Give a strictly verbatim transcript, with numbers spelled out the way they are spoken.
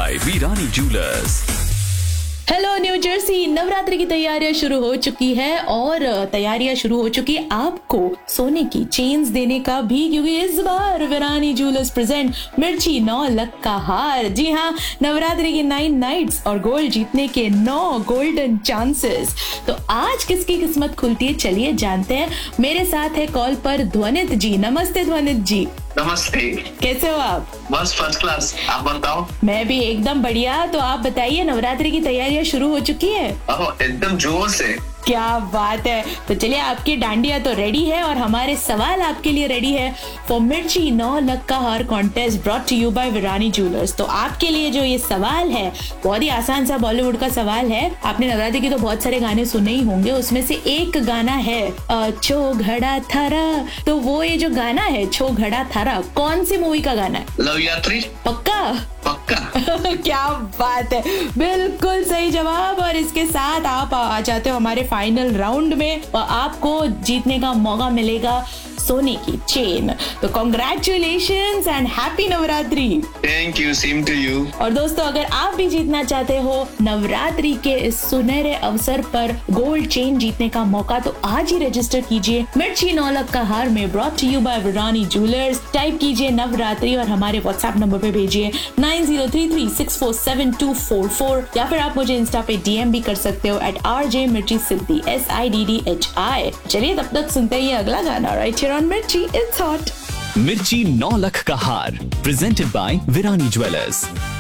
by Virani Jewelers. Hello new Jersey, Navratri की तैयारियां शुरू हो चुकी है और तैयारियां शुरू हो चुकी है आपको सोने की चेन्स देने का भी, क्योंकि इस बार विरानी ज्वेलर्स प्रेजेंट मिर्ची नौ लक का हार। जी हाँ, नवरात्रि की नाइन नाइट्स और गोल्ड जीतने के नौ गोल्डन चांसेस। तो आज किसकी किस्मत खुलती है, चलिए जानते हैं। मेरे साथ है कॉल पर ध्वनित जी। नमस्ते ध्वनित जी। नमस्ते। कैसे हो आप? बस फर्स्ट क्लास, आप बताओ। मैं भी एकदम बढ़िया। तो आप बताइए, नवरात्रि की तैयारियां शुरू हो चुकी है? एकदम जोर से। क्या बात है। तो चलिए, आपकी डांडिया तो रेडी है और हमारे सवाल आपके लिए रेडी है फॉर मिर्ची नौ लक का हार contest brought to you bye Virani jewellers. तो आपके लिए जो ये सवाल है बहुत ही आसान सा बॉलीवुड का सवाल है। आपने नवरात्रि के तो बहुत सारे गाने सुने ही होंगे, उसमें से एक गाना है छो घड़ा थारा। तो वो ये जो गाना है छो घड़ा थारा, कौन सी मूवी का गाना है? लव यात्री। पक्का? पक्का। क्या बात है, बिल्कुल सही जवाब। और इसके साथ आप आ जाते हो हमारे फाइनल राउंड में और आपको जीतने का मौका मिलेगा सोने की चेन। तो congratulations and happy Navratri. Thank you, same to you. और दोस्तों, अगर आप भी जीतना चाहते हो नवरात्रि के इस सुनहरे अवसर पर गोल्ड चेन जीतने का मौका, तो आज ही रजिस्टर कीजिए मिर्ची नौ लक का हार में brought to you bye Virani jewellers. Type कीजिए नवरात्रि और हमारे व्हाट्सएप नंबर पे भेजिए nine zero three three six four seven to four four, या फिर आप मुझे इंस्टा पे डीएम भी कर सकते हो एट आर जे मिर्ची सिद्धि, S I D D H I. चलिए तब तक सुनते ही अगला गाना राइट हियर ऑन मिर्ची इट्स हॉट। मिर्ची नौ लख का हार presented by Virani Jewelers.